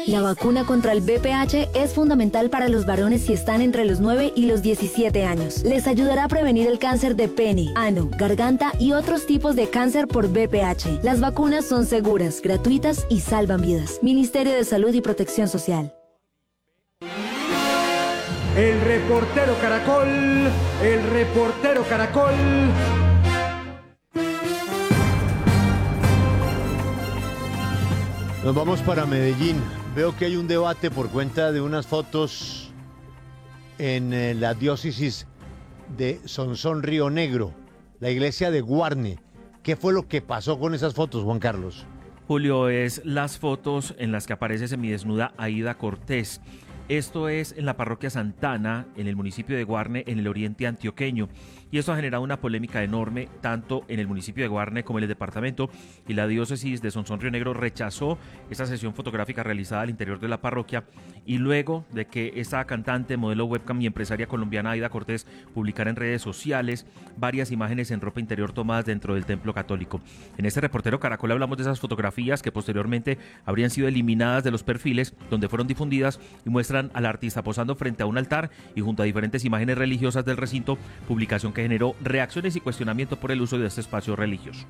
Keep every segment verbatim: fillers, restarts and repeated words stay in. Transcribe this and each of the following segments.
La vacuna contra el V I H es fundamental para los varones si están entre los nueve y los diecisiete años. Les ayudará a prevenir el cáncer de pene, ano, garganta y otros tipos de cáncer por V I H. Las vacunas son seguras, gratuitas y salvan vidas. Ministerio de Salud y Protección Social. El reportero Caracol, el reportero Caracol. Nos vamos para Medellín. Veo que hay un debate por cuenta de unas fotos en eh, la diócesis de Sonsón Río Negro, la iglesia de Guarne. ¿Qué fue lo que pasó con esas fotos, Juan Carlos? Julio, es las fotos en las que aparece semidesnuda Aida Cortés. Esto es en la parroquia Santana, en el municipio de Guarne, en el oriente antioqueño. Y esto ha generado una polémica enorme, tanto en el municipio de Guarne como en el departamento. Y la diócesis de Sonsón Río Negro rechazó esa sesión fotográfica realizada al interior de la parroquia. Y luego de que esta cantante, modelo webcam y empresaria colombiana Aida Cortés publicara en redes sociales varias imágenes en ropa interior tomadas dentro del templo católico. En este reportero Caracol hablamos de esas fotografías que posteriormente habrían sido eliminadas de los perfiles donde fueron difundidas y muestran al artista posando frente a un altar y junto a diferentes imágenes religiosas del recinto, publicación que generó reacciones y cuestionamiento por el uso de este espacio religioso.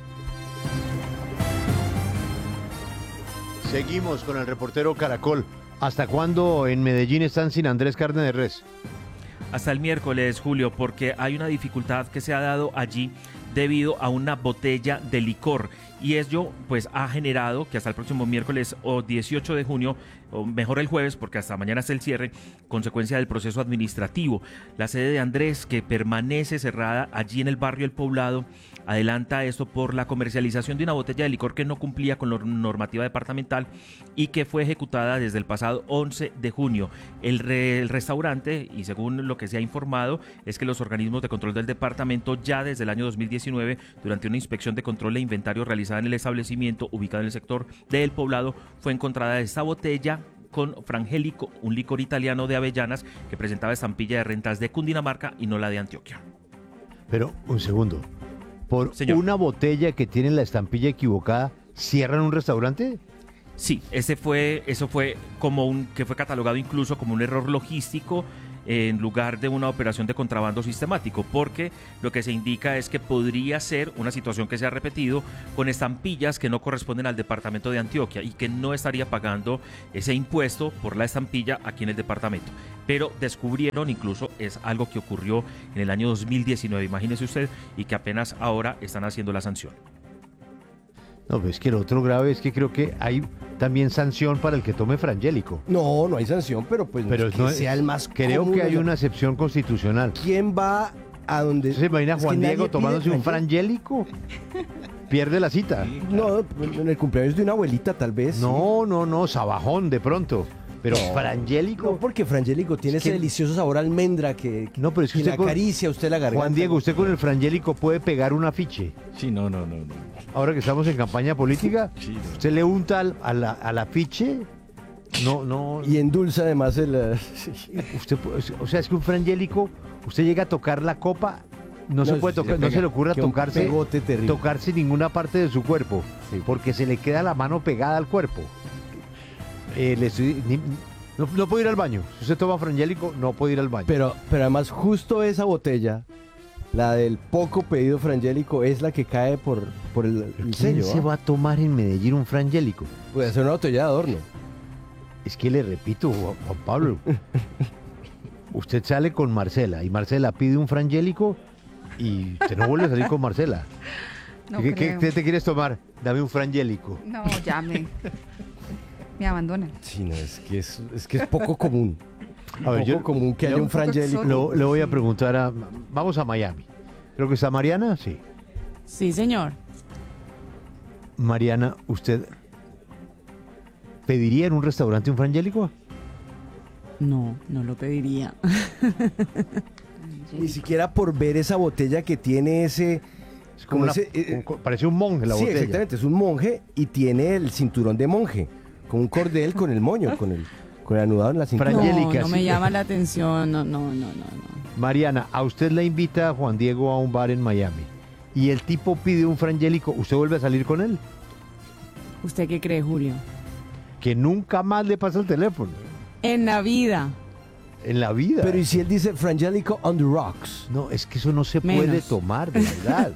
Seguimos con el reportero Caracol. ¿Hasta cuándo en Medellín están sin Andrés Carne de Res? Hasta el miércoles, Julio, porque hay una dificultad que se ha dado allí debido a una botella de licor. Y ello pues ha generado que hasta el próximo miércoles o dieciocho de junio, o mejor el jueves, porque hasta mañana es el cierre, consecuencia del proceso administrativo. La sede de Andrés, que permanece cerrada allí en el barrio El Poblado, adelanta esto por la comercialización de una botella de licor que no cumplía con la normativa departamental y que fue ejecutada desde el pasado once de junio. El, re, el restaurante, y según lo que se ha informado, es que los organismos de control del departamento ya desde el año dos mil diecinueve, durante una inspección de control de inventario realizada en el establecimiento ubicado en el sector de El Poblado, fue encontrada esta botella con Frangélico, un licor italiano de avellanas que presentaba estampilla de rentas de Cundinamarca y no la de Antioquia. Pero, un segundo, ¿por Señor. una botella que tiene la estampilla equivocada, cierran un restaurante? Sí, ese fue, eso fue como un, que fue catalogado incluso como un error logístico en lugar de una operación de contrabando sistemático, porque lo que se indica es que podría ser una situación que se ha repetido con estampillas que no corresponden al departamento de Antioquia y que no estaría pagando ese impuesto por la estampilla aquí en el departamento. Pero descubrieron, incluso es algo que ocurrió en el año dos mil diecinueve, imagínese usted, y que apenas ahora están haciendo la sanción. No, pues es que lo otro grave es que creo que hay también sanción para el que tome Frangélico. No, no hay sanción, pero pues Pero que no, sea el más creo común, que hay o sea, una excepción constitucional. ¿Quién va a donde? ¿Se imagina a es que Juan nadie Diego pide tomándose un Frangélico? Frangélico? Pierde la cita. No, en el cumpleaños de una abuelita tal vez. No, no, no, sabajón de pronto. Pero No, Frangélico. No, porque Frangélico tiene Es que- ese delicioso sabor a almendra que, No, pero es que que usted le con- acaricia a usted la garganta. Juan Diego, usted con el Frangélico puede pegar un afiche. Sí, no, no, no, no. Ahora que estamos en campaña política, Sí, no. usted le unta al, a la- al afiche. No, no. Y endulza además el... eh, Usted, puede- o sea, es que un Frangélico, usted llega a tocar la copa, no, No, se puede sí, tocar, se no pega. se le ocurra Queda un tocarse, pegote terrible. tocarse ninguna parte de su cuerpo, Sí. porque se le queda la mano pegada al cuerpo. Eh, le estoy- ni- no, no puede ir al baño. Si usted toma Frangélico, no puede ir al baño. Pero, pero además justo esa botella, la del poco pedido Frangélico, es la que cae por, por el, el ¿Quién sello. se ¿ah? va a tomar en Medellín un Frangélico? Puede ser una botella de adorno. Es que le repito, Juan Juan Pablo, usted sale con Marcela y Marcela pide un Frangélico y usted no vuelve a salir con Marcela. No ¿Qué, qué- creo. qué te quieres tomar? Dame un Frangélico. No, ya me, me abandonan. Sí, no, es que es, es que es poco común. A ver, poco yo común que haya yo- un Frangélico. lo- le voy a preguntar a... Vamos a Miami. Creo que está Mariana, sí. Sí, señor. Mariana, ¿usted pediría en un restaurante un Frangélico? No, no lo pediría. Ni siquiera por ver esa botella que tiene ese... Es como como una- ese, eh, un- parece un monje la sí, botella. exactamente, es un monje y tiene el cinturón de monje, con un cordel con el moño, con el, con el anudado en la cintura. No, Frangélica, no sí. me llama la atención. No, no, no, no, no. Mariana, a usted la invita Juan Diego a un bar en Miami y el tipo pide un Frangélico, ¿usted vuelve a salir con él? ¿Usted qué cree, Julio? que nunca más le pasa el teléfono. En la vida. En la vida. Pero ¿y si él dice Frangélico on the rocks? No, es que eso no se Menos. puede tomar, de verdad.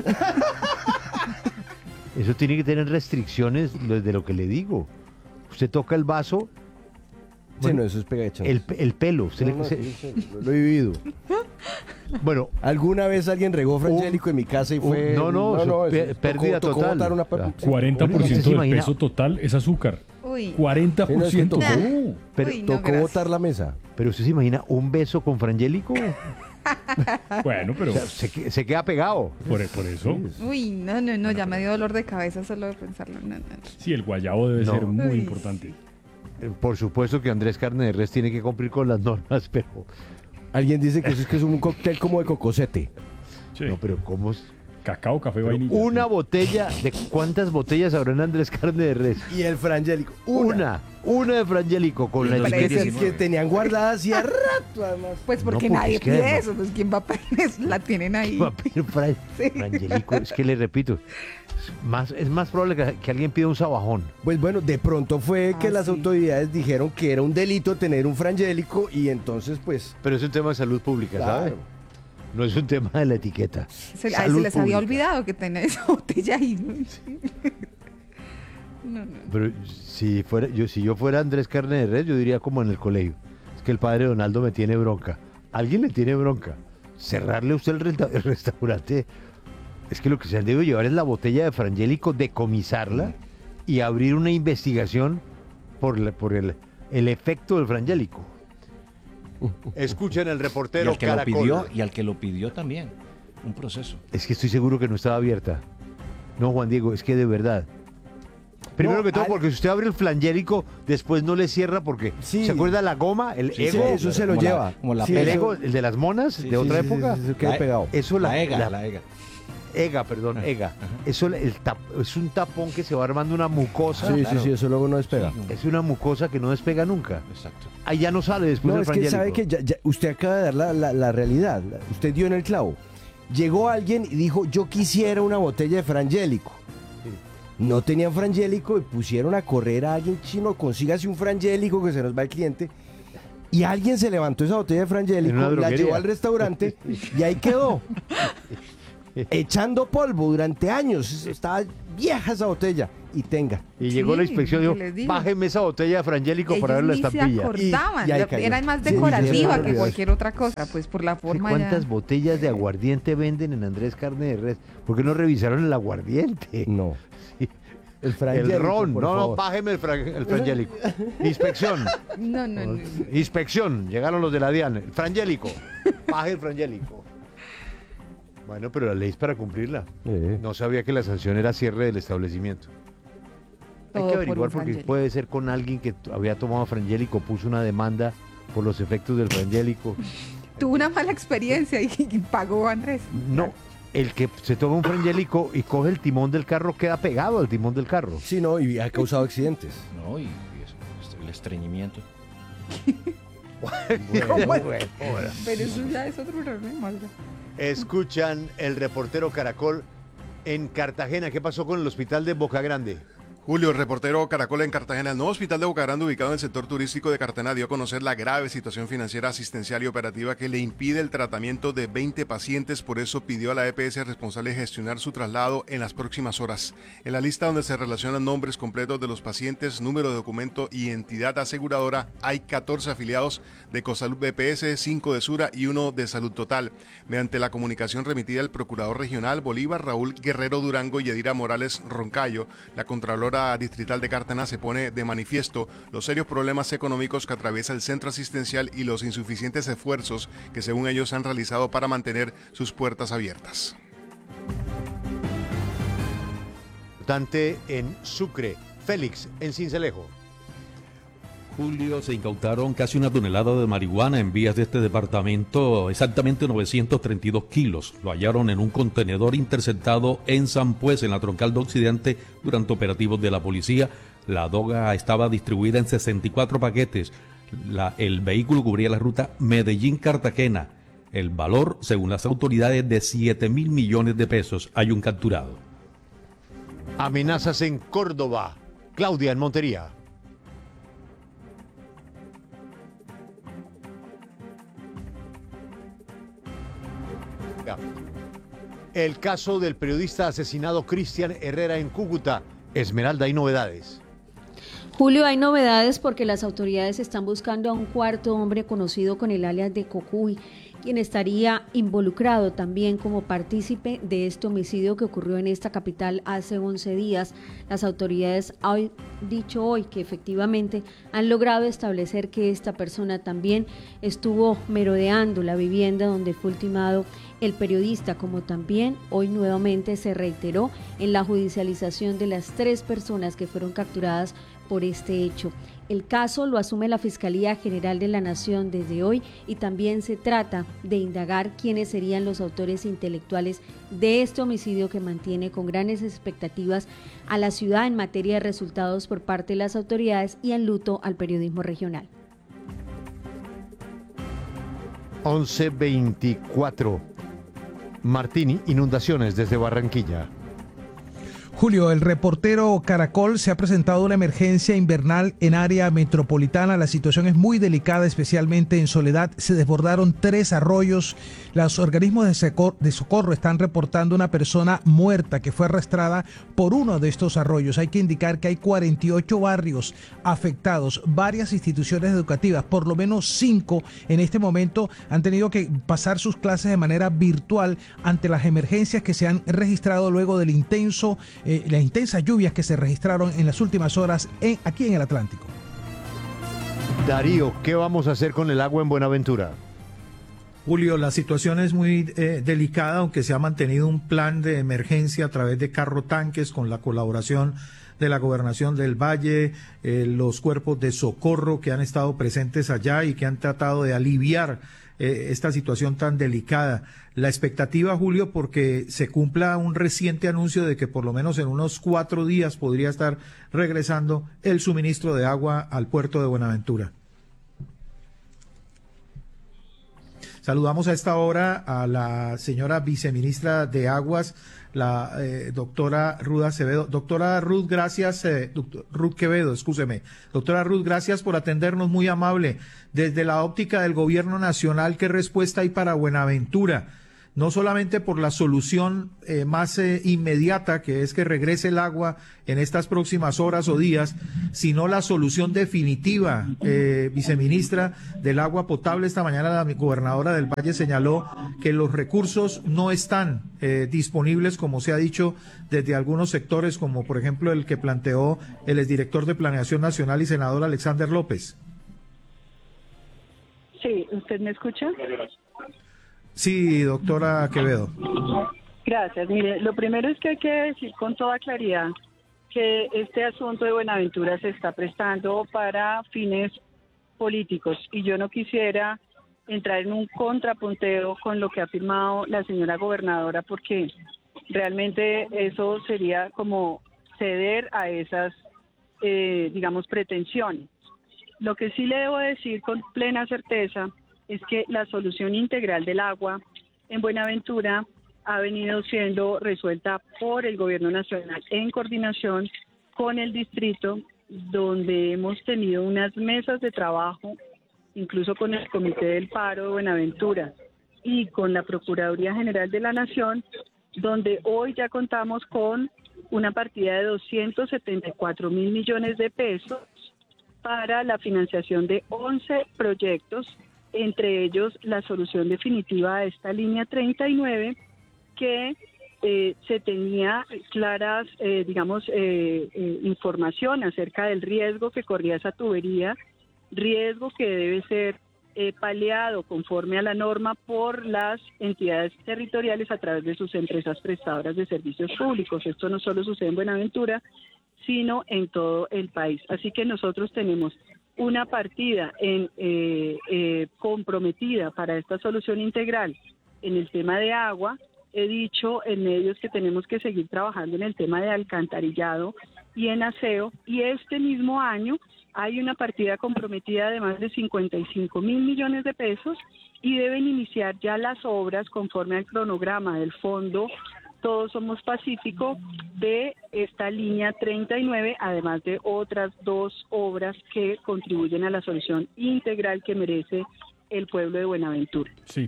Eso tiene que tener restricciones lo- de lo que le digo. Usted toca el vaso, Sí, Bueno, no, eso es pegachón. el, el pelo. Usted No, le- no, se- sí, sí, lo, lo he vivido. bueno, ¿Alguna vez alguien regó Frangélico en mi casa y un- fue... no, no, eso, eso, pe- pérdida tocó, tocó total. botar una pa- Ah. sí. cuarenta por ¿Usted ciento se del imagina? peso total es azúcar. Uy. cuarenta por ciento. Sí, no, es que No. pero Uy, no, Tocó gracias. botar la mesa. pero usted se imagina un beso con Frangélico, Bueno, pero o sea, se, que- se queda pegado. por, por eso, Uy, no, no, no, ya me dio dolor de cabeza solo de pensarlo. No, no. sí, el guayabo debe No. ser muy Uy. importante. Eh, Por supuesto que Andrés Carne de Res tiene que cumplir con las normas, pero Alguien dice que eso es que es un cóctel como de cocosete. Sí. no, pero ¿cómo es? Cacao, café, Pero vainilla. una sí. botella, ¿de cuántas botellas habrá en Andrés Carne de Res? Y el Frangélico. Una, una de Frangélico con la Y Que, etiqueta. parece- que tenían guardadas hacía rato, además. Pues porque, porque nadie es que pide además- eso, pues quién va a pedir, la tienen ahí. Va a pedir Fra- Sí. Frangélico, es que le repito, es más, es más probable que, que alguien pida un sabajón. Pues bueno, de pronto fue que Ah, las sí. autoridades dijeron que era un delito tener un Frangélico y entonces pues... Pero es un tema de salud pública, ¿sabe? Claro. No es un tema de la etiqueta. Se, ay, Salud se les había pública. olvidado que tenía esa botella ahí. No, no. Pero si fuera, yo, si yo fuera Andrés Carne de Res, yo diría como en el colegio. Es que el padre Donaldo me tiene bronca. Alguien le tiene bronca. Cerrarle a usted el, renta- el restaurante. Es que lo que se han debido llevar es la botella de Frangélico, decomisarla y abrir una investigación por, la- por el, el efecto del Frangélico. Escuchen el Y reportero al que lo Caracol. pidió, y al que lo pidió también. Un proceso. Es que estoy seguro que no estaba abierta. No, Juan Diego, es que de verdad. Primero No, que todo, al- porque si usted abre el flangélico, después no le cierra porque... Sí. ¿Se acuerda la goma? El Sí, ego. eso se lo como la- lleva. como la Sí, el pela. ego, el de las monas, Sí, de sí, otra sí, sí, época. sí, sí, queda La- pegado. Eso la, La EGA, la- la EGA. EGA, perdón, EGA. Eso el tap- es un tapón que se va armando una mucosa. Sí, claro. sí, sí, eso luego no despega. Sí, Es una mucosa que no despega nunca. Exacto. Ahí ya no sale después No, del es que frangélico. sabe que ya- ya- usted acaba de dar la, la- la realidad. Usted dio en el clavo. Llegó alguien y dijo, yo quisiera una botella de Frangélico. No tenían Frangélico y pusieron a correr a alguien chino, consígase un Frangélico que se nos va el cliente. Y alguien se levantó esa botella de Frangélico, En una la droguería. llevó al restaurante y ahí quedó. Echando polvo durante años. Estaba vieja esa botella. Y tenga. Y llegó la Sí, inspección y ¿qué dijo, les digo? bájeme esa botella de frangélico para ver la Ellos ni se estampilla. acordaban, Y- y ahí la- cayó. era más Sí, sí, sí, decorativa sí, que sí. cualquier otra cosa, pues por la ¿Qué forma ya- ¿Cuántas botellas de aguardiente venden en Andrés Carne de Res? ¿Por qué no revisaron el aguardiente? No. Sí. El El Frangélico, ron. por No, no, favor. bájeme el, fran- el frangélico. Inspección. No, no, no. Inspección. Llegaron los de la DIAN. El frangélico. Baje el frangélico. Bueno, pero la ley es para cumplirla. Sí. No sabía que la sanción era cierre del establecimiento. Hay Todo que por averiguar un porque frangélico. puede ser con alguien que t- había tomado frangélico, puso una demanda por los efectos del frangélico. Tuvo una mala experiencia y, y pagó Andrés. No, el que se toma un frangélico y coge el timón del carro queda pegado al timón del carro. Sí, no, y ha causado accidentes. No, y, y eso, el estreñimiento. ¿Cómo es? Pero eso ya es otro problema. oiga. Escuchan el reportero Caracol en Cartagena. ¿Qué pasó con el hospital de Boca Grande? Julio, reportero Caracol en Cartagena. El nuevo hospital de Boca Grande, ubicado en el sector turístico de Cartagena, dio a conocer la grave situación financiera, asistencial y operativa que le impide el tratamiento de veinte pacientes. Por eso pidió a la E P S responsable gestionar su traslado en las próximas horas. En la lista donde se relacionan nombres completos de los pacientes, número de documento y entidad aseguradora, hay catorce afiliados de Cosalud B P S, cinco de Sura y uno de Salud Total. Mediante la comunicación remitida al Procurador Regional Bolívar, Raúl Guerrero Durango y Edira Morales Roncayo, la Contralora Distrital de Cartagena se pone de manifiesto los serios problemas económicos que atraviesa el centro asistencial y los insuficientes esfuerzos que según ellos han realizado para mantener sus puertas abiertas. Importante en Sucre. Félix, en Cincelejo. Julio, se incautaron casi una tonelada de marihuana en vías de este departamento, exactamente novecientos treinta y dos kilos. Lo hallaron en un contenedor interceptado en San Pues, en la Troncal de Occidente, durante operativos de la policía. La droga estaba distribuida en sesenta y cuatro paquetes. La- el vehículo cubría la ruta Medellín-Cartagena. El valor, según las autoridades, de siete mil millones de pesos. Hay un capturado. Amenazas en Córdoba. Claudia, en Montería. Oiga, el caso del periodista asesinado Cristian Herrera en Cúcuta. Esmeralda, hay novedades. Julio, hay novedades porque las autoridades están buscando a un cuarto hombre conocido con el alias de Cocuy, quien estaría involucrado también como partícipe de este homicidio que ocurrió en esta capital hace once días. Las autoridades han dicho hoy que efectivamente han logrado establecer que esta persona también estuvo merodeando la vivienda donde fue ultimado el periodista, como también hoy nuevamente se reiteró en la judicialización de las tres personas que fueron capturadas por este hecho. El caso lo asume la Fiscalía General de la Nación desde hoy y también se trata de indagar quiénes serían los autores intelectuales de este homicidio que mantiene con grandes expectativas a la ciudad en materia de resultados por parte de las autoridades y en luto al periodismo regional. once veinticuatro. Martini, inundaciones desde Barranquilla. Julio, el reportero Caracol, se ha presentado una emergencia invernal en área metropolitana. La situación es muy delicada, especialmente en Soledad. Se desbordaron tres arroyos. Los organismos de socorro, de socorro están reportando una persona muerta que fue arrastrada por uno de estos arroyos. Hay que indicar que hay cuarenta y ocho barrios afectados. Varias instituciones educativas, por lo menos cinco en este momento, han tenido que pasar sus clases de manera virtual ante las emergencias que se han registrado luego del intenso Eh, las intensas lluvias que se registraron en las últimas horas en, aquí en el Atlántico. Darío, ¿qué vamos a hacer con el agua en Buenaventura? Julio, la situación es muy eh, delicada, aunque se ha mantenido un plan de emergencia a través de carro tanques con la colaboración de la Gobernación del Valle, eh, los cuerpos de socorro que han estado presentes allá y que han tratado de aliviar eh, esta situación tan delicada. La expectativa, Julio, porque se cumpla un reciente anuncio de que por lo menos en unos cuatro días podría estar regresando el suministro de agua al puerto de Buenaventura. Saludamos a esta hora a la señora viceministra de Aguas, la eh, doctora Ruth Acevedo. Doctora Ruth, gracias, eh, doctor, Ruth Quevedo, excúseme. Doctora Ruth, gracias por atendernos, muy amable. Desde la óptica del gobierno nacional, ¿qué respuesta hay para Buenaventura? No solamente por la solución eh, más eh, inmediata, que es que regrese el agua en estas próximas horas o días, sino la solución definitiva. Eh, viceministra del agua potable, esta mañana la gobernadora del Valle señaló que los recursos no están eh, disponibles, como se ha dicho desde algunos sectores, como por ejemplo el que planteó el exdirector de Planeación Nacional y senador Alexander López. Sí, ¿usted me escucha? Sí, doctora Quevedo. Gracias. Mire, lo primero es que hay que decir con toda claridad que este asunto de Buenaventura se está prestando para fines políticos y yo no quisiera entrar en un contrapunteo con lo que ha afirmado la señora gobernadora, porque realmente eso sería como ceder a esas, eh, digamos, pretensiones. Lo que sí le debo decir con plena certeza es que la solución integral del agua en Buenaventura ha venido siendo resuelta por el gobierno nacional en coordinación con el distrito, donde hemos tenido unas mesas de trabajo, incluso con el Comité del Paro de Buenaventura y con la Procuraduría General de la Nación, donde hoy ya contamos con una partida de doscientos setenta y cuatro mil millones de pesos para la financiación de once proyectos, entre ellos la solución definitiva a esta línea treinta y nueve, que eh, se tenía claras, eh, digamos, eh, eh, información acerca del riesgo que corría esa tubería, riesgo que debe ser eh, paliado conforme a la norma por las entidades territoriales a través de sus empresas prestadoras de servicios públicos. Esto no solo sucede en Buenaventura, sino en todo el país. Así que nosotros tenemos una partida en, eh, eh, comprometida para esta solución integral en el tema de agua. He dicho en medios que tenemos que seguir trabajando en el tema de alcantarillado y en aseo, y este mismo año hay una partida comprometida de más de cincuenta y cinco mil millones de pesos y deben iniciar ya las obras conforme al cronograma del Fondo Todos Somos Pacífico de esta línea treinta y nueve, además de otras dos obras que contribuyen a la solución integral que merece el pueblo de Buenaventura. Sí.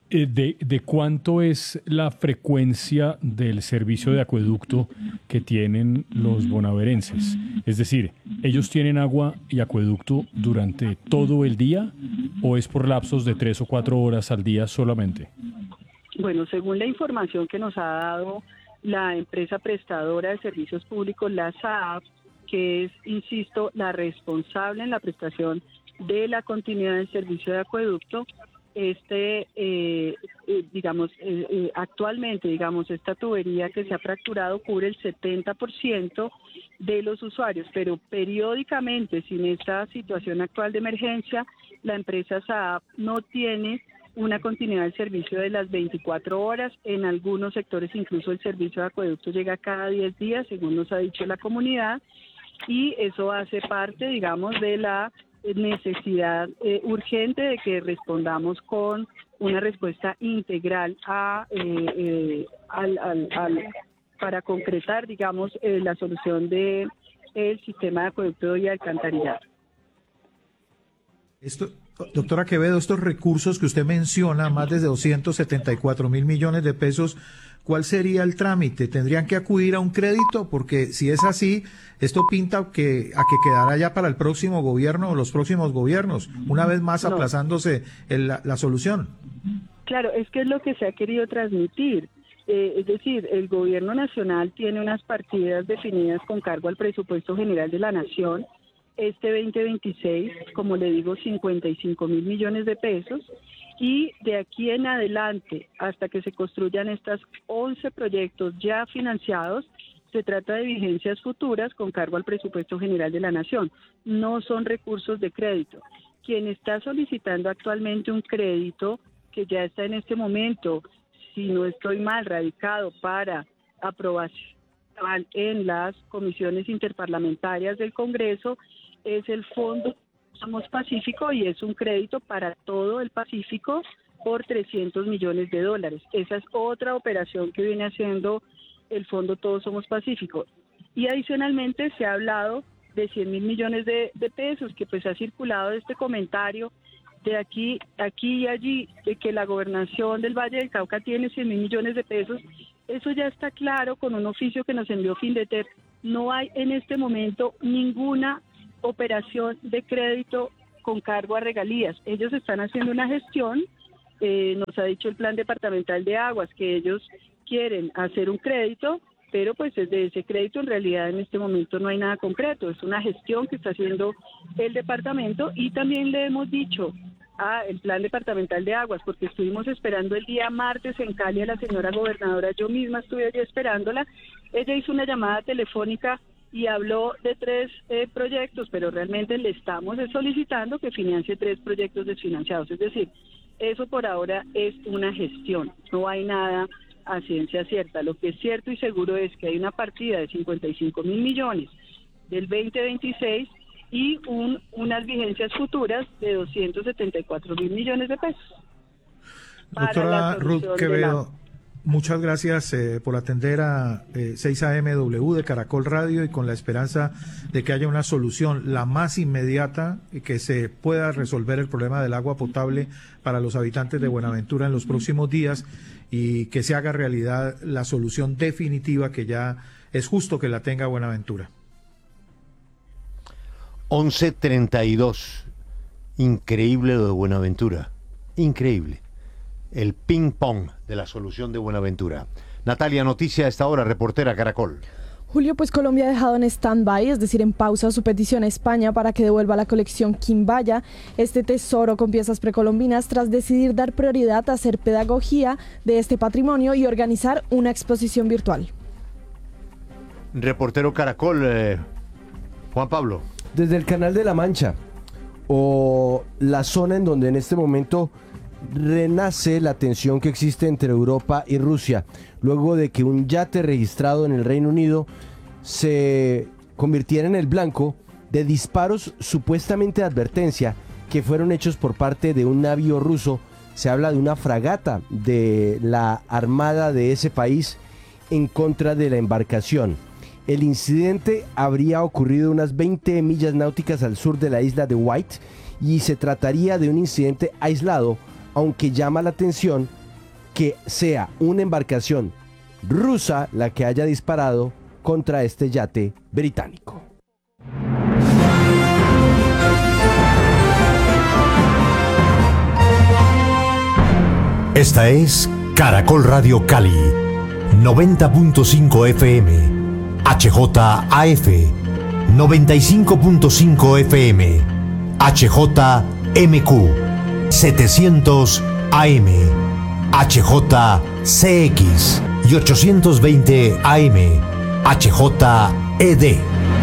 eh, de, de cuánto es la frecuencia del servicio de acueducto que tienen los bonaverenses. Es decir, ¿ellos tienen agua y acueducto durante todo el día o es por lapsos de tres o cuatro horas al día solamente? Bueno, según la información que nos ha dado la empresa prestadora de servicios públicos, la S A A P, que es, insisto, la responsable en la prestación de la continuidad del servicio de acueducto, este, eh, eh, digamos, eh, eh, actualmente, digamos, esta tubería que se ha fracturado cubre el setenta por ciento de los usuarios, pero periódicamente, sin esta situación actual de emergencia, la empresa S A A P no tiene una continuidad del servicio de las veinticuatro horas. En algunos sectores incluso el servicio de acueducto llega cada diez días, según nos ha dicho la comunidad, y eso hace parte, digamos, de la necesidad eh, urgente de que respondamos con una respuesta integral a, eh, eh, al, al, al, para concretar, digamos, eh, la solución del sistema de acueducto y alcantarillado. Esto, doctora Quevedo, estos recursos que usted menciona, más de doscientos setenta y cuatro mil millones de pesos, ¿cuál sería el trámite? ¿Tendrían que acudir a un crédito? Porque si es así, esto pinta que, a que quedará ya para el próximo gobierno o los próximos gobiernos, una vez más No. aplazándose el, la, la solución. Claro, es que es lo que se ha querido transmitir. Eh, es decir, el gobierno nacional tiene unas partidas definidas con cargo al presupuesto general de la Nación. Este veinte veintiséis, como le digo, cincuenta y cinco mil millones de pesos. Y de aquí en adelante, hasta que se construyan estos once proyectos ya financiados, se trata de vigencias futuras con cargo al presupuesto general de la Nación. No son recursos de crédito. Quien está solicitando actualmente un crédito, que ya está en este momento, si no estoy mal, radicado para aprobación en las comisiones interparlamentarias del Congreso, es el Fondo Somos Pacífico, y es un crédito para todo el Pacífico por trescientos millones de dólares. Esa es otra operación que viene haciendo el Fondo Todos Somos Pacífico. Y adicionalmente se ha hablado de cien mil millones de, de pesos, que pues ha circulado este comentario de aquí, aquí y allí, de que la gobernación del Valle del Cauca tiene cien mil millones de pesos. Eso ya está claro con un oficio que nos envió Findeter. No hay en este momento ninguna operación de crédito con cargo a regalías. Ellos están haciendo una gestión, eh, nos ha dicho el Plan Departamental de Aguas que ellos quieren hacer un crédito, pero pues desde ese crédito en realidad en este momento no hay nada concreto, es una gestión que está haciendo el departamento. Y también le hemos dicho a el Plan Departamental de Aguas, porque estuvimos esperando el día martes en Cali a la señora gobernadora, yo misma estuve allí esperándola, ella hizo una llamada telefónica y habló de tres eh, proyectos, pero realmente le estamos solicitando que financie tres proyectos desfinanciados. Es decir, eso por ahora es una gestión, no hay nada a ciencia cierta. Lo que es cierto y seguro es que hay una partida de cincuenta y cinco mil millones del veinte veintiséis y un, unas vigencias futuras de doscientos setenta y cuatro mil millones de pesos. Doctora Ruth Quevedo, muchas gracias eh, por atender a eh, seis A M W de Caracol Radio, y con la esperanza de que haya una solución la más inmediata y que se pueda resolver el problema del agua potable para los habitantes de Buenaventura en los próximos días, y que se haga realidad la solución definitiva que ya es justo que la tenga Buenaventura. once treinta y dos. Increíble lo de Buenaventura. Increíble. El ping-pong de la solución de Buenaventura. Natalia, noticia a esta hora, reportera Caracol. Julio, pues Colombia ha dejado en stand-by, es decir, en pausa, su petición a España para que devuelva la colección Quimbaya, este tesoro con piezas precolombinas, tras decidir dar prioridad a hacer pedagogía de este patrimonio y organizar una exposición virtual. Reportero Caracol, eh, Juan Pablo. Desde el Canal de la Mancha, o la zona en donde en este momento renace la tensión que existe entre Europa y Rusia, luego de que un yate registrado en el Reino Unido se convirtiera en el blanco de disparos supuestamente de advertencia que fueron hechos por parte de un navío ruso. Se habla de una fragata de la armada de ese país en contra de la embarcación. El incidente habría ocurrido unas veinte millas náuticas al sur de la isla de White, y se trataría de un incidente aislado, aunque llama la atención que sea una embarcación rusa la que haya disparado contra este yate británico. Esta es Caracol Radio Cali, noventa punto cinco F M, H J A F, noventa y cinco punto cinco F M, H J M Q, setecientos A M, H J C X y ochocientos veinte A M, H J E D.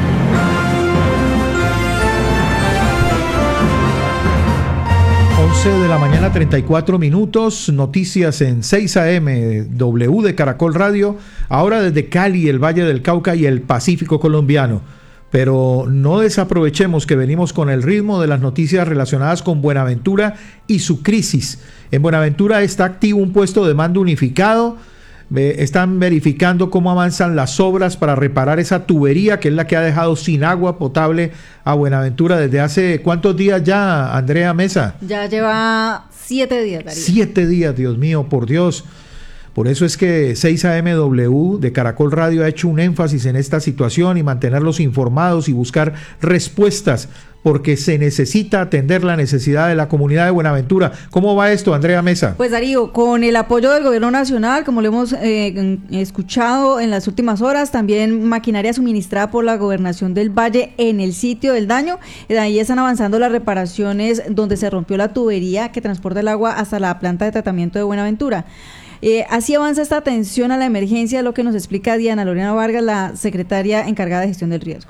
once de la mañana, treinta y cuatro minutos, noticias en seis A M W de Caracol Radio, ahora desde Cali, el Valle del Cauca y el Pacífico colombiano. Pero no desaprovechemos que venimos con el ritmo de las noticias relacionadas con Buenaventura y su crisis. En Buenaventura está activo un puesto de mando unificado. Están verificando cómo avanzan las obras para reparar esa tubería que es la que ha dejado sin agua potable a Buenaventura desde hace ¿cuántos días ya, Andrea Mesa? Ya lleva siete días, Darío. Siete días, Dios mío, por Dios. Por eso es que seis A M W de Caracol Radio ha hecho un énfasis en esta situación y mantenerlos informados y buscar respuestas, porque se necesita atender la necesidad de la comunidad de Buenaventura. ¿Cómo va esto, Andrea Mesa? Pues Darío, con el apoyo del gobierno nacional, como lo hemos eh, escuchado en las últimas horas, también maquinaria suministrada por la Gobernación del Valle en el sitio del daño, eh, ahí están avanzando las reparaciones donde se rompió la tubería que transporta el agua hasta la planta de tratamiento de Buenaventura. Eh, así avanza esta atención a la emergencia, lo que nos explica Diana Lorena Vargas, la secretaria encargada de gestión del riesgo.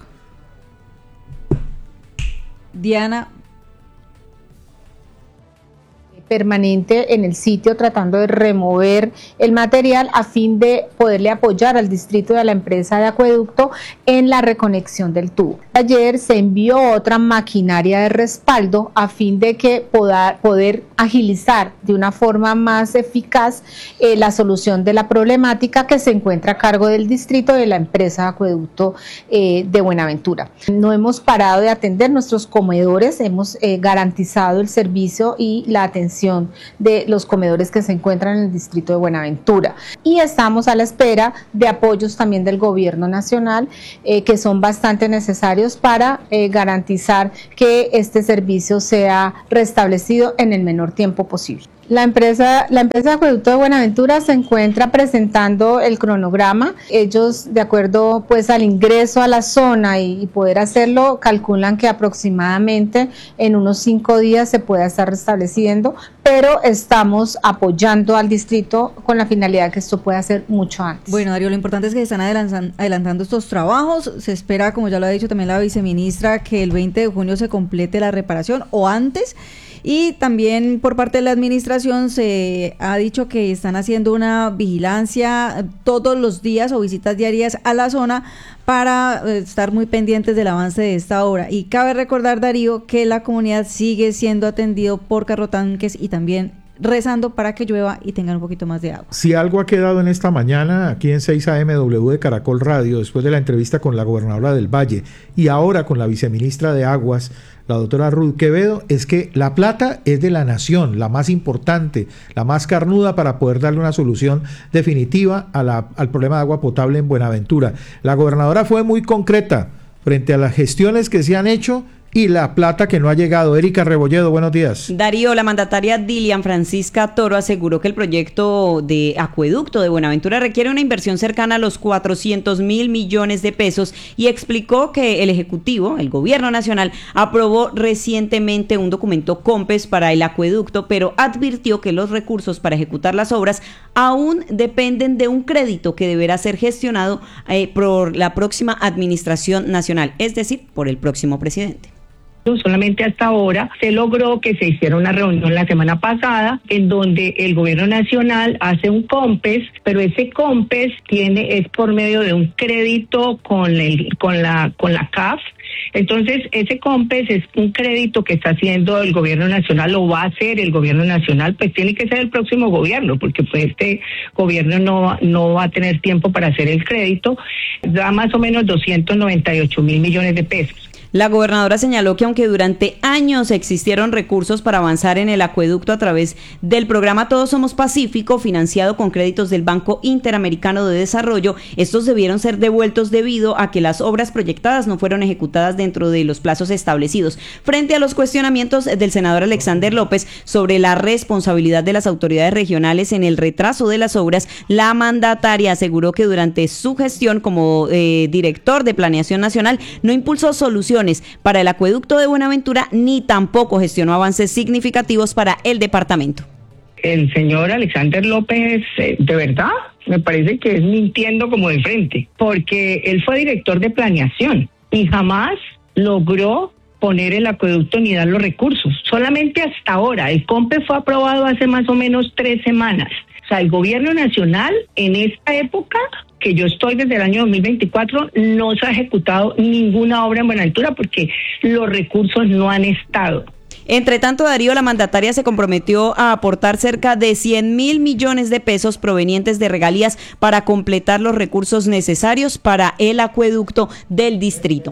Diana. Permanente en el sitio tratando de remover el material a fin de poderle apoyar al distrito y a la empresa de acueducto en la reconexión del tubo. Ayer se envió otra maquinaria de respaldo a fin de que poda, poder agilizar de una forma más eficaz eh, la solución de la problemática que se encuentra a cargo del distrito y de la empresa de acueducto eh, de Buenaventura. No hemos parado de atender nuestros comedores, hemos eh, garantizado el servicio y la atención de los comedores que se encuentran en el distrito de Buenaventura, y estamos a la espera de apoyos también del gobierno nacional eh, que son bastante necesarios para eh, garantizar que este servicio sea restablecido en el menor tiempo posible. La empresa, la empresa de acueducto de Buenaventura se encuentra presentando el cronograma. Ellos, de acuerdo pues al ingreso a la zona y, y poder hacerlo, calculan que aproximadamente en unos cinco días se pueda estar restableciendo, pero estamos apoyando al distrito con la finalidad de que esto pueda ser mucho antes. Bueno, Darío, lo importante es que se están adelantan, adelantando estos trabajos. Se espera, como ya lo ha dicho también la viceministra, que el veinte de junio se complete la reparación o antes. Y también por parte de la administración se ha dicho que están haciendo una vigilancia todos los días o visitas diarias a la zona para estar muy pendientes del avance de esta obra. Y cabe recordar, Darío, que la comunidad sigue siendo atendido por carrotanques y también rezando para que llueva y tengan un poquito más de agua. Si algo ha quedado en esta mañana aquí en seis A M W de Caracol Radio, después de la entrevista con la gobernadora del Valle y ahora con la viceministra de Aguas, la doctora Ruth Quevedo, es que la plata es de la nación, la más importante, la más carnuda para poder darle una solución definitiva a la, al problema de agua potable en Buenaventura. La gobernadora fue muy concreta frente a las gestiones que se han hecho y la plata que no ha llegado. Erika Rebolledo, buenos días. Darío, la mandataria Dilian Francisca Toro aseguró que el proyecto de acueducto de Buenaventura requiere una inversión cercana a los cuatrocientos mil millones de pesos y explicó que el Ejecutivo, el Gobierno Nacional, aprobó recientemente un documento COMPES para el acueducto, pero advirtió que los recursos para ejecutar las obras aún dependen de un crédito que deberá ser gestionado eh, por la próxima Administración Nacional, es decir, por el próximo presidente. Solamente hasta ahora se logró que se hiciera una reunión la semana pasada en donde el gobierno nacional hace un COMPES, pero ese COMPES tiene es por medio de un crédito con el con la con la C A F. Entonces, ese COMPES es un crédito que está haciendo el gobierno nacional, o va a hacer el gobierno nacional, pues tiene que ser el próximo gobierno, porque pues este gobierno no, no va a tener tiempo para hacer el crédito, da más o menos doscientos noventa y ocho mil millones de pesos. La gobernadora señaló que aunque durante años existieron recursos para avanzar en el acueducto a través del programa Todos Somos Pacífico, financiado con créditos del Banco Interamericano de Desarrollo, estos debieron ser devueltos debido a que las obras proyectadas no fueron ejecutadas dentro de los plazos establecidos. Frente a los cuestionamientos del senador Alexander López sobre la responsabilidad de las autoridades regionales en el retraso de las obras, la mandataria aseguró que durante su gestión como eh, director de Planeación Nacional no impulsó soluciones para el acueducto de Buenaventura ni tampoco gestionó avances significativos para el departamento. El señor Alexander López, eh, de verdad, me parece que es mintiendo como de frente, porque él fue director de planeación y jamás logró poner el acueducto ni dar los recursos. Solamente hasta ahora, el COMPE fue aprobado hace más o menos tres semanas. O sea, el gobierno nacional en esta época, que yo estoy desde el año dos mil veinticuatro, no se ha ejecutado ninguna obra en Buenaventura porque los recursos no han estado. Entre tanto, Darío, la mandataria se comprometió a aportar cerca de cien mil millones de pesos provenientes de regalías para completar los recursos necesarios para el acueducto del distrito.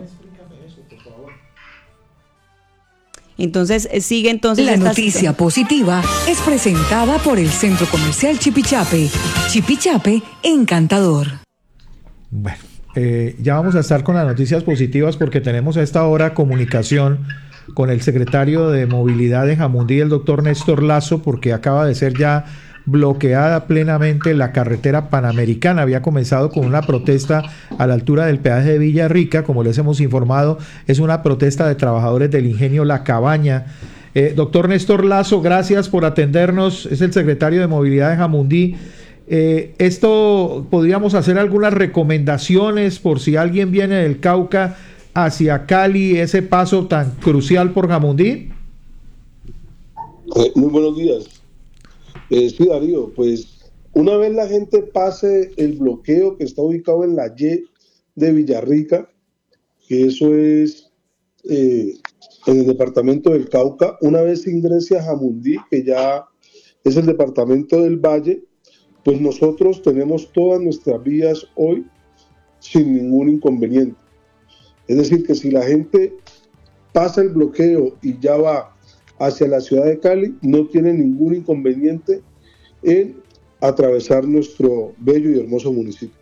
Entonces, sigue entonces... La esta noticia situación. positiva es presentada por el Centro Comercial Chipichape. Chipichape, encantador. Bueno, eh, ya vamos a estar con las noticias positivas porque tenemos a esta hora comunicación con el secretario de Movilidad de Jamundí, el doctor Néstor Lazo, porque acaba de ser ya bloqueada plenamente la carretera panamericana. Había comenzado con una protesta a la altura del peaje de Villarrica, como les hemos informado, es una protesta de trabajadores del ingenio La Cabaña. Eh, doctor Néstor Lazo, gracias por atendernos, es el secretario de Movilidad de Jamundí. Eh, esto, ¿podríamos hacer algunas recomendaciones por si alguien viene del Cauca hacia Cali, ese paso tan crucial por Jamundí? Eh, muy buenos días. Eh, sí, Darío, pues una vez la gente pase el bloqueo que está ubicado en la Y de Villarrica, que eso es eh, en el departamento del Cauca, una vez ingrese a Jamundí, que ya es el departamento del Valle, pues nosotros tenemos todas nuestras vías hoy sin ningún inconveniente. Es decir, que si la gente pasa el bloqueo y ya va hacia la ciudad de Cali, no tiene ningún inconveniente en atravesar nuestro bello y hermoso municipio.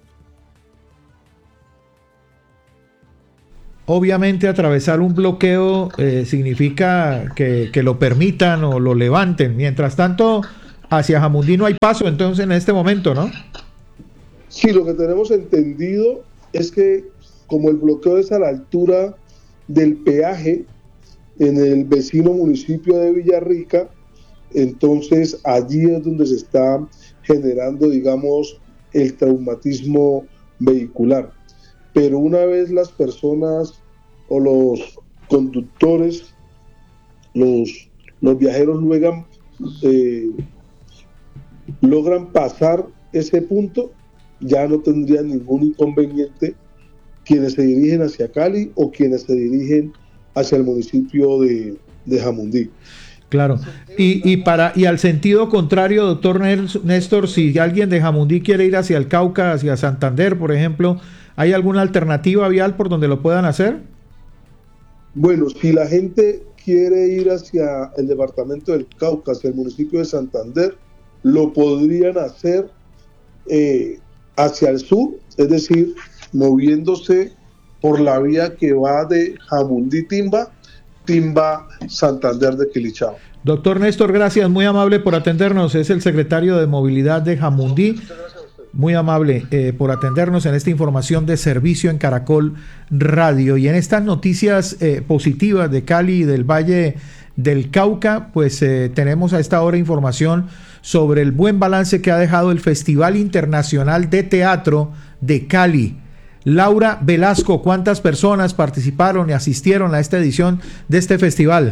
Obviamente atravesar un bloqueo eh, significa que, que lo permitan o lo levanten. Mientras tanto, hacia Jamundí no hay paso entonces en este momento, ¿no? Sí, lo que tenemos entendido es que como el bloqueo es a la altura del peaje en el vecino municipio de Villarrica, entonces allí es donde se está generando, digamos, el traumatismo vehicular. Pero una vez las personas o los conductores, los, los viajeros logran, eh, logran pasar ese punto, ya no tendrían ningún inconveniente quienes se dirigen hacia Cali o quienes se dirigen hacia el municipio de, de Jamundí. Claro. Y, y para y al sentido contrario, doctor Néstor, si alguien de Jamundí quiere ir hacia el Cauca, hacia Santander, por ejemplo, ¿hay alguna alternativa vial por donde lo puedan hacer? Bueno, si la gente quiere ir hacia el departamento del Cauca, hacia el municipio de Santander, lo podrían hacer eh, hacia el sur, es decir, moviéndose por la vía que va de Jamundí-Timba, Timba-Santander de Quilichao. Doctor Néstor, gracias, muy amable por atendernos. Es el secretario de Movilidad de Jamundí. Muy amable eh, por atendernos en esta información de servicio en Caracol Radio. Y en estas noticias eh, positivas de Cali y del Valle del Cauca, pues eh, tenemos a esta hora información sobre el buen balance que ha dejado el Festival Internacional de Teatro de Cali. Laura Velasco, ¿cuántas personas participaron y asistieron a esta edición de este festival?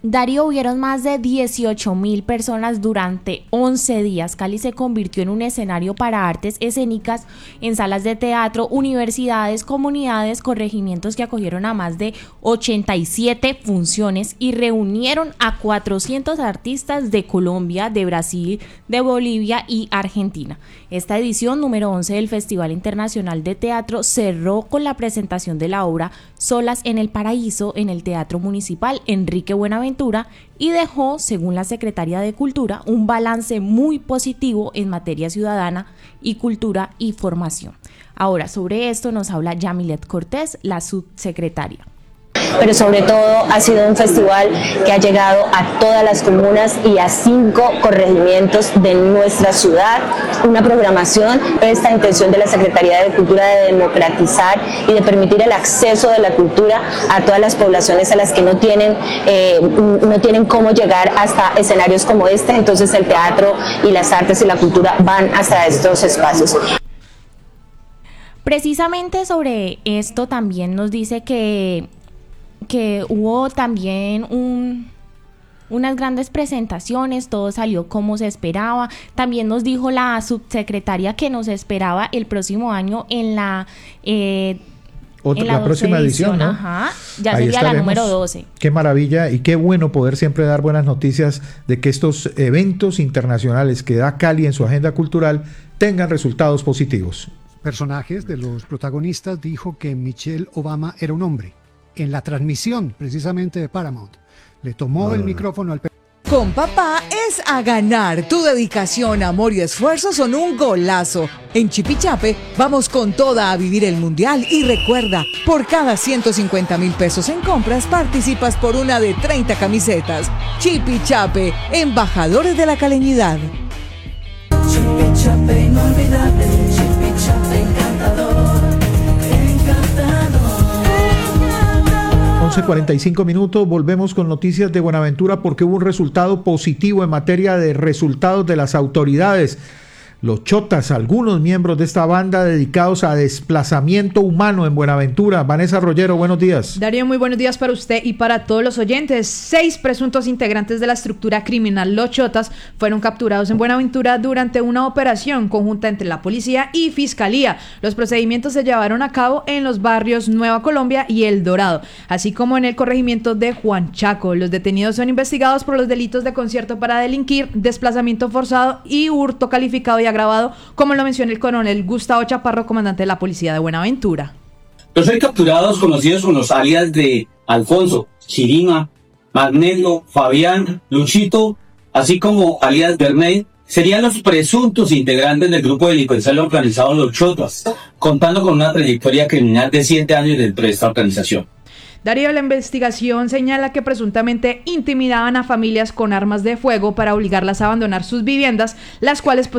Darío, hubieron más de dieciocho mil personas durante once días. Cali se convirtió en un escenario para artes escénicas en salas de teatro, universidades, comunidades, corregimientos que acogieron a más de ochenta y siete funciones y reunieron a cuatrocientos artistas de Colombia, de Brasil, de Bolivia y Argentina. Esta edición número once del Festival Internacional de Teatro cerró con la presentación de la obra Solas en el Paraíso en el Teatro Municipal Enrique Buenaventura y dejó, según la Secretaría de Cultura, un balance muy positivo en materia ciudadana y cultura y formación. Ahora, sobre esto nos habla Yamilet Cortés, la subsecretaria. Pero sobre todo ha sido un festival que ha llegado a todas las comunas y a cinco corregimientos de nuestra ciudad. Una programación, esta intención de la Secretaría de Cultura de democratizar y de permitir el acceso de la cultura a todas las poblaciones a las que no tienen, eh, no tienen cómo llegar hasta escenarios como este. Entonces el teatro y las artes y la cultura van hasta estos espacios. Precisamente sobre esto también nos dice que que hubo también un, unas grandes presentaciones, todo salió como se esperaba. También nos dijo la subsecretaria que nos esperaba el próximo año en la, eh, Otra, en la, la próxima edición, ¿no? Ajá, ya Ahí sería estaremos. la número doce. Qué maravilla y qué bueno poder siempre dar buenas noticias de que estos eventos internacionales que da Cali en su agenda cultural tengan resultados positivos. Personajes de los protagonistas dijo que Michelle Obama era un hombre. En la transmisión, precisamente de Paramount, le tomó No, el no, no. micrófono al Con papá es a ganar. Tu dedicación, amor y esfuerzo son un golazo. En Chipichape vamos con toda a vivir el mundial y recuerda, por cada ciento cincuenta mil pesos en compras participas por una de treinta camisetas. Chipichape, embajadores de la caleñidad. Chipichape inolvidable, Chipichape encantador, encantador. once cuarenta y cinco minutos, volvemos con noticias de Buenaventura porque hubo un resultado positivo en materia de resultados de las autoridades. Los chotas, algunos miembros de esta banda dedicados a desplazamiento humano en Buenaventura. Vanessa Rollero, buenos días. Darío, muy buenos días para usted y para todos los oyentes. Seis presuntos integrantes de la estructura criminal Los Chotas fueron capturados en Buenaventura durante una operación conjunta entre la policía y fiscalía. Los procedimientos se llevaron a cabo en los barrios Nueva Colombia y El Dorado, así como en el corregimiento de Juan Chaco. Los detenidos son investigados por los delitos de concierto para delinquir, desplazamiento forzado y hurto calificado y agravado, como lo mencionó el coronel Gustavo Chaparro, comandante de la policía de Buenaventura. Los seis capturados, conocidos con los alias de Alfonso, Chirima, Magneto, Fabián, Luchito, así como alias Bernay, serían los presuntos integrantes del grupo delincuencial organizado Los Chotas, contando con una trayectoria criminal de siete años dentro de esta organización. Darío, la investigación señala que presuntamente intimidaban a familias con armas de fuego para obligarlas a abandonar sus viviendas, las cuales